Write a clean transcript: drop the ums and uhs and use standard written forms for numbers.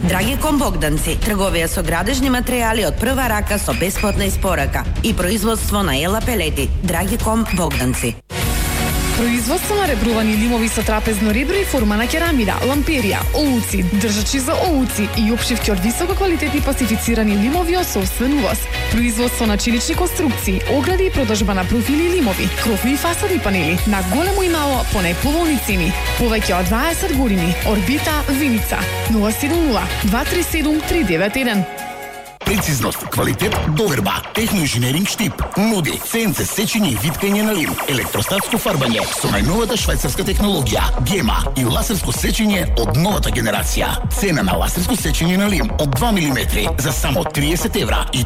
Dragicom Bogdanci, trgovија со градежни материјали од прва рака со бесплатна испорака и производство на ела пелети. Dragicom Bogdanci. Производство на ребрувани лимови со трапезно ребро и форма на керамида, ламперија, оуци, држачи за оуци и опшивки од високо квалитетни пасифицирани лимови од собствен увоз. Производство на челични конструкции, огради и продажба на профили лимови, крофни и фасадни панели на големо и мало по најповолни цени. Повеќе од 20 години. Орбита Виница 070 237 391. Прецизност, квалитет, доверба, техноинженеринг штип, нуди, СНЦ, сечење и виткање на лим, електростатско фарбање со најновата швајцарска технологија, гема и лазерско сечење од новата генерација. Цена на лазерско сечење на лим од 2 мм за само 30 евра и